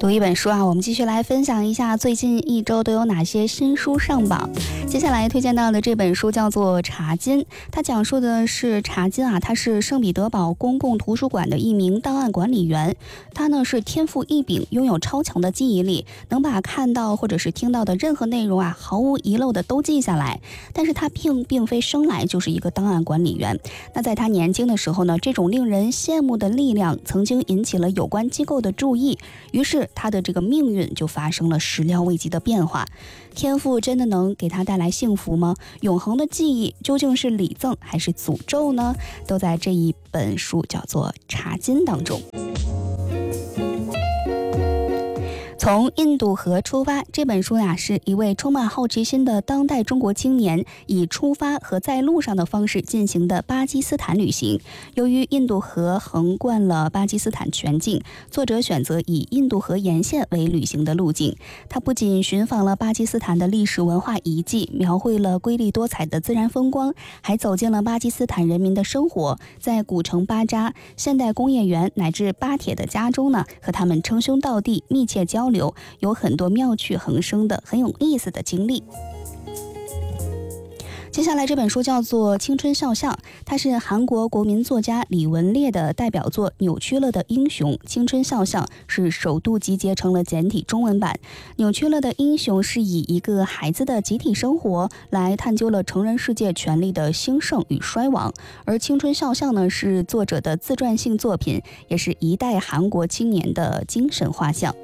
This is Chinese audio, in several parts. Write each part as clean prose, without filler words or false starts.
读一本书啊，我们继续来分享一下最近一周都有哪些新书上榜。接下来推荐到的这本书叫做《查金》，它讲述的是查金啊，他是圣彼得堡公共图书馆的一名档案管理员。他呢是天赋异禀，拥有超强的记忆力，能把看到或者是听到的任何内容啊毫无遗漏的都记下来。但是他并非生来就是一个档案管理员。那在他年轻的时候呢，这种令人羡慕的力量曾经引起了有关机构的注意，于是他的这个命运就发生了始料未及的变化。天赋真的能给他带来幸福吗？永恒的记忆究竟是礼赠还是诅咒呢？都在这一本书叫做《查金》当中。从印度河出发，这本书呀是一位充满好奇心的当代中国青年以出发和在路上的方式进行的巴基斯坦旅行。由于印度河横贯了巴基斯坦全境，作者选择以印度河沿线为旅行的路径。他不仅寻访了巴基斯坦的历史文化遗迹，描绘了瑰丽多彩的自然风光，还走进了巴基斯坦人民的生活，在古城巴扎、现代工业园乃至巴铁的家中呢，和他们称兄道弟，密切交流，有很多妙趣横生的很有意思的经历。接下来这本书叫做《青春肖像》，它是韩国国民作家李文烈的代表作《扭曲了的英雄》。《青春肖像》是首度集结成了简体中文版。《扭曲了的英雄》是以一个孩子的集体生活来探究了成人世界权力的兴盛与衰亡，而《青春肖像》呢是作者的自传性作品，也是一代韩国青年的精神画像。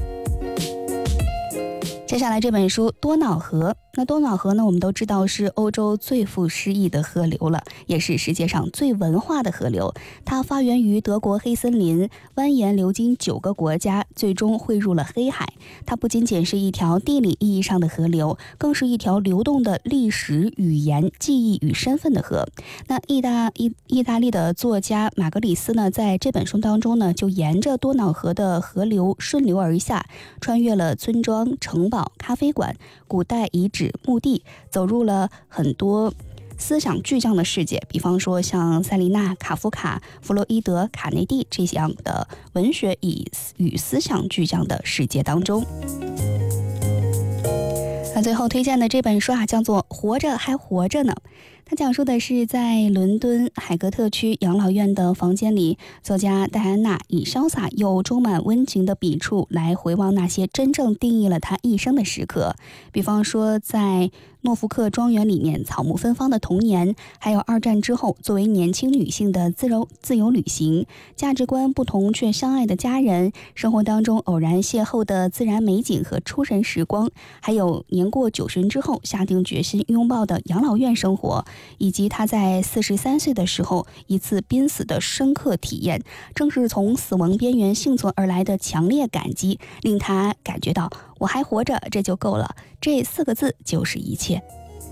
接下来这本书《多瑙河》，那多瑙河呢，我们都知道是欧洲最富诗意的河流了，也是世界上最文化的河流。它发源于德国黑森林，蜿蜒流经9个国家，最终汇入了黑海。它不仅仅是一条地理意义上的河流，更是一条流动的历史、语言、记忆与身份的河。那意大利的作家马格里斯呢，在这本书当中呢，就沿着多瑙河的河流顺流而下，穿越了村庄、城堡、咖啡馆、古代遗址、墓地，走入了很多思想巨匠的世界，比方说像塞琳娜、卡夫卡、弗洛伊德、卡内蒂这样的文学与思想巨匠的世界当中。那最后推荐的这本书啊，叫做《活着还活着呢》。它讲述的是在伦敦海格特区养老院的房间里，作家戴安娜以潇洒又充满温情的笔触来回望那些真正定义了她一生的时刻，比方说在诺福克庄园里面草木芬芳的童年，还有2战之后作为年轻女性的自由旅行，价值观不同却相爱的家人，生活当中偶然邂逅的自然美景和出神时光，还有年过90之后下定决心拥抱的养老院生活，以及他在43岁的时候一次濒死的深刻体验。正是从死亡边缘幸存而来的强烈感激，令他感觉到我还活着，这就够了，这4个字就是一切。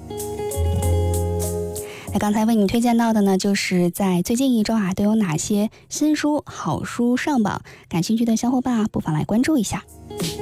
那刚才为你推荐到的呢，就是在最近一周啊都有哪些新书好书上榜，感兴趣的小伙伴啊不妨来关注一下。